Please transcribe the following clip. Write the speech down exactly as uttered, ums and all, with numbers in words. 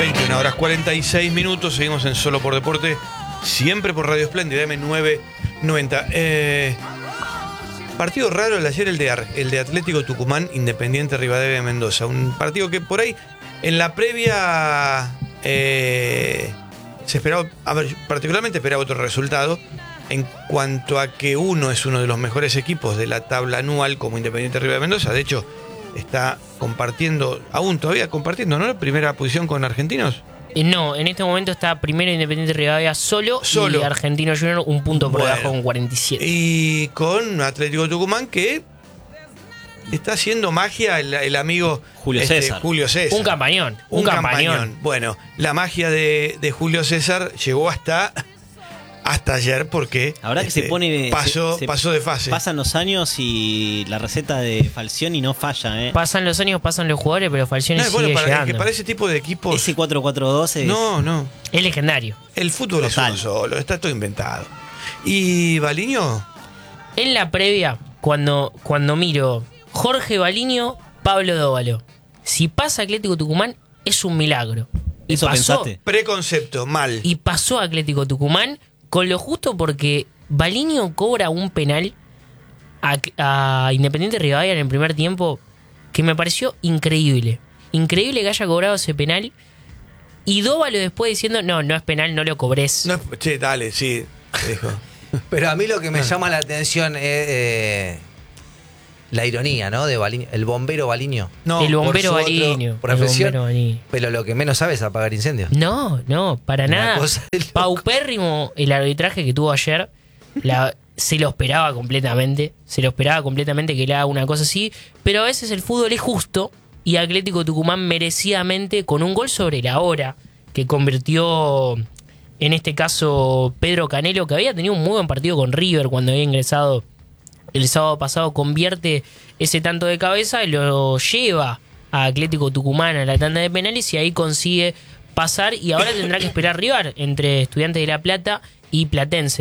veintiuna horas cuarenta y seis minutos, seguimos en Solo por Deporte, siempre por Radio Espléndida, eme novecientos noventa. Eh, partido raro el de ayer, el de, el de Atlético Tucumán, Independiente Rivadavia de Mendoza. Un partido que por ahí, en la previa, eh, se esperaba, a ver, particularmente esperaba otro resultado, en cuanto a que uno es uno de los mejores equipos de la tabla anual como Independiente Rivadavia de Mendoza. De hecho, está compartiendo, aún todavía compartiendo, ¿no? La primera posición con Argentinos. Eh, no, en este momento está primero Independiente Rivadavia solo, Solo. y Argentino Junior un punto por Bueno. debajo con cuarenta y siete. Y con Atlético Tucumán, que está haciendo magia el, el amigo Julio este, César. Julio César. Un campañón, un, Un campañón. campañón. Bueno, la magia de, de Julio César llegó hasta, hasta ayer porque La verdad que este, se pone. pasó, se- se- pasó de fase. Pasan los años y la receta de Falcioni no falla, ¿eh? Pasan los años, pasan los jugadores, pero Falcioni No, sigue bueno, para, llegando. que para ese tipo de equipos. Ese cuatro cuatro dos es. No, no. Es legendario. El fútbol Total. es uno solo, está todo inventado. ¿Y Baliño? En la previa, cuando, cuando miro Jorge Baliño, Pablo Dóvalo, si pasa Atlético Tucumán, es un milagro. Y ¿Eso pasó, pensaste? Preconcepto, mal. y pasó Atlético Tucumán con lo justo, porque Baliño cobra un penal a, a Independiente Rivadavia en el primer tiempo que me pareció increíble. Increíble que haya cobrado ese penal. Y Dóvalo después diciendo, no, no es penal, no lo cobrés. No, che, dale, sí, dijo. Pero a mí lo que me llama la atención es eh, la ironía, ¿no? De Baliño, el bombero Baliño. No, el por bombero su otro Baliño. profesión. El bombero Baliño. Pero lo que menos sabe es apagar incendios. No, no, para Una nada. cosa de loco. Paupérrimo el arbitraje que tuvo ayer. La, se lo esperaba completamente. Se lo esperaba completamente que le haga una cosa así. Pero a veces el fútbol es justo. Y Atlético Tucumán merecidamente, con un gol sobre la hora, que convirtió, en este caso, Pedro Canelo, que había tenido un muy buen partido con River cuando había ingresado el sábado pasado, convierte ese tanto de cabeza y lo lleva a Atlético Tucumán a la tanda de penales, y ahí consigue pasar, y ahora tendrá que esperar rival entre Estudiantes de La Plata y Platense.